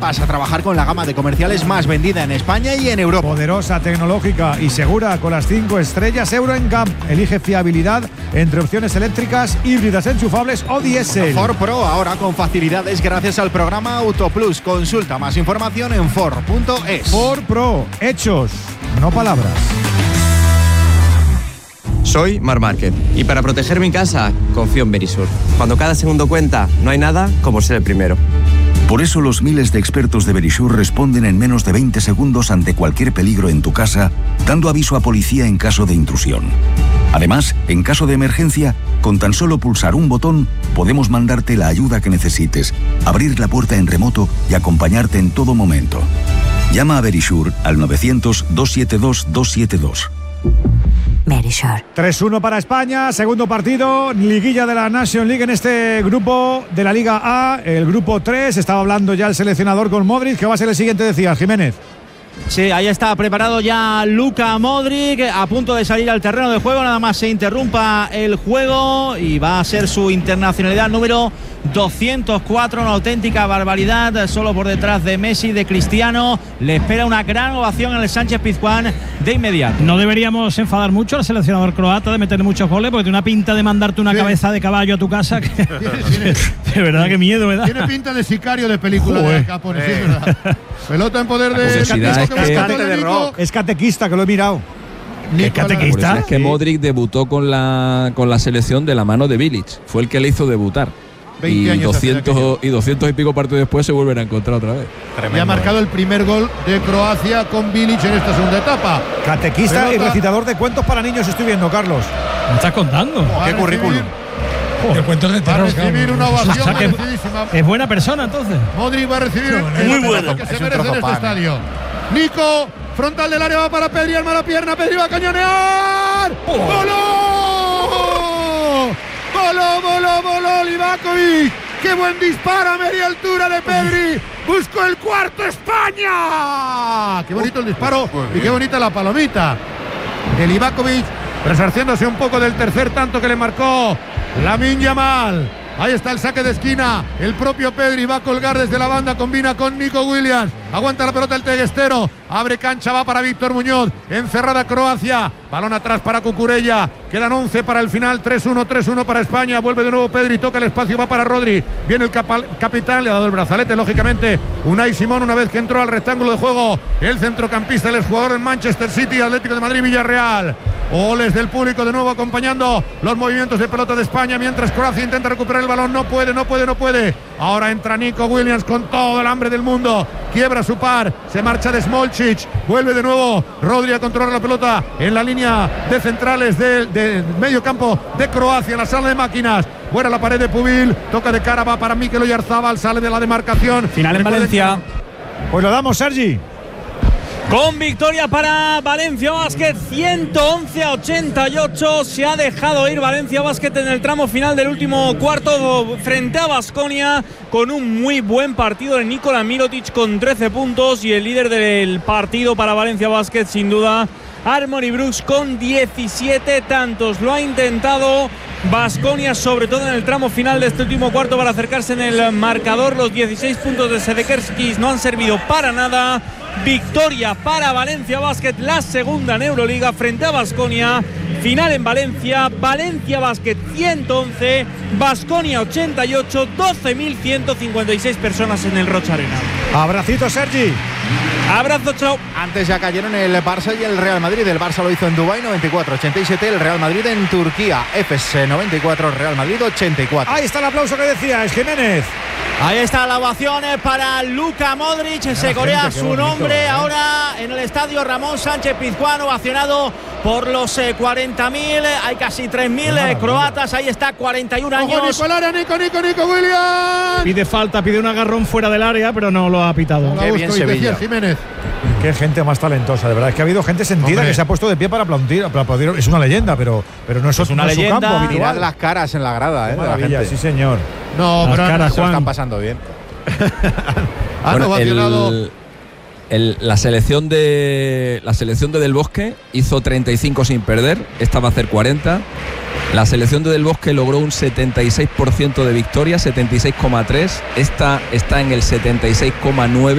vas a trabajar con la gama de comerciales más vendida en España y en Europa. Poderosa, tecnológica y segura con las 5 estrellas Euro NCAP. Elige fiabilidad entre opciones eléctricas, híbridas enchufables o diésel. Ford Pro ahora con facilidades gracias al programa Autoplus. Consulta más información en Ford.es. Ford Pro, hechos, no palabras. Soy Marc Márquez y para proteger mi casa confío en Verisur. Cuando cada segundo cuenta, no hay nada como ser el primero. Por eso los miles de expertos de Verisur responden en menos de 20 segundos ante cualquier peligro en tu casa, dando aviso a policía en caso de intrusión. Además, en caso de emergencia, con tan solo pulsar un botón, podemos mandarte la ayuda que necesites, abrir la puerta en remoto y acompañarte en todo momento. Llama a Verisur al 900-272-272. Verisur. 3-1 para España, segundo partido, liguilla de la Nations League en este grupo de la Liga A, el grupo 3. Estaba hablando ya el seleccionador con Modric, que va a ser el siguiente, decías, Jiménez. Sí, ahí está preparado ya Luka Modric, a punto de salir al terreno de juego, nada más se interrumpa el juego y va a ser su internacionalidad número 204, una auténtica barbaridad, solo por detrás de Messi, de Cristiano. Le espera una gran ovación en el Sánchez-Pizjuán de inmediato. No deberíamos enfadar mucho al seleccionador croata de meter muchos goles, porque tiene una pinta de mandarte una cabeza de caballo a tu casa que de verdad que miedo me da. Tiene pinta de sicario de película de Capone, sí, ¿verdad? Pelota en poder de es catequista, que lo he mirado. ¿Es catequista? Es que Modric debutó con la selección de la mano de Bilic. Fue el que le hizo debutar. Y 200 y pico partidos después se vuelven a encontrar otra vez. Tremendo. Y ha marcado el primer gol de Croacia con Bilic en esta segunda etapa. Catequista y recitador de cuentos para niños, estoy viendo, Carlos. ¿Me estás contando? ¿Qué currículum? De cuentos de terror. Va a recibir una ovación merecidísima. Es buena persona, entonces. Modric va a recibir muy bueno que se merece en este estadio. Nico, frontal del área, va para Pedri, arma la pierna, Pedri va a cañonear. ¡Voló! ¡Voló, Livakovic! ¡Qué buen disparo a media altura de Pedri! ¡Buscó el cuarto, España! ¡Qué bonito el disparo y qué bonita la palomita de Livakovic, resarciéndose un poco del tercer tanto que le marcó Lamine Yamal! Ahí está el saque de esquina. El propio Pedri va a colgar desde la banda. Combina con Nico Williams. Aguanta la pelota el teguestero. Abre cancha, va para Víctor Muñoz. Encerrada Croacia. Balón atrás para Cucurella. Quedan 11 para el final. 3-1 para España. Vuelve de nuevo Pedri. Toca el espacio, va para Rodri. Viene el capitán. Le ha dado el brazalete, lógicamente. Unai Simón, una vez que entró al rectángulo de juego. El centrocampista, el exjugador en Manchester City, Atlético de Madrid, Villarreal. Oles del público de nuevo acompañando los movimientos de pelota de España. Mientras Croacia intenta recuperar el balón. No puede. Ahora entra Nico Williams con todo el hambre del mundo. Quiebra su par. Se marcha de Smolcic. Vuelve de nuevo Rodri a controlar la pelota en la línea de centrales de medio campo de Croacia, en la sala de máquinas. Fuera la pared de Pubil. Toca de cara, va para Mikel Oyarzabal. Sale de la demarcación. Final en Valencia. Pues lo damos, Sergi. Con victoria para Valencia Basket, 111-88. Se ha dejado ir Valencia Basket en el tramo final del último cuarto frente a Baskonia, con un muy buen partido de Nikola Mirotic con 13 puntos, y el líder del partido para Valencia Basket, sin duda, Harmony Brooks, con 17 tantos. Lo ha intentado Baskonia, sobre todo en el tramo final de este último cuarto, para acercarse en el marcador. Los 16 puntos de Sedekerskis no han servido para nada. Victoria para Valencia Basket, la segunda en Euroliga frente a Baskonia. Final en Valencia. Valencia Basket 111, Baskonia 88, 12.156 personas en el Rocha Arena. Abracito, Sergi. Abrazo, chao. Antes ya cayeron el Barça y el Real Madrid. El Barça lo hizo en Dubái, 94-87. El Real Madrid en Turquía, Efes 94, Real Madrid 84. Ahí está el aplauso que decías, Jiménez. Ahí está la ovación para Luka Modric. Se corea su nombre ahora en el estadio Ramón Sánchez Pizjuán, ovacionado por los 40.000. Hay casi 3.000 croatas. Ahí está, 41 años. Nico Williams. Pide falta, pide un agarrón fuera del área, pero no lo ha pitado. Qué bien Sevilla. Jiménez. Qué gente más talentosa, de verdad. Es que ha habido gente sentida que se ha puesto de pie para aplaudir. Es una leyenda, pero no es una leyenda. Su campo habitual. Mirad las caras en la grada, de la gente. Sí, señor. No, las pero caras, se lo están pasando bien. La selección de Del Bosque hizo 35 sin perder. Esta va a hacer 40. La selección de Del Bosque logró un 76% de victoria, 76,3. Esta está en el 76,9.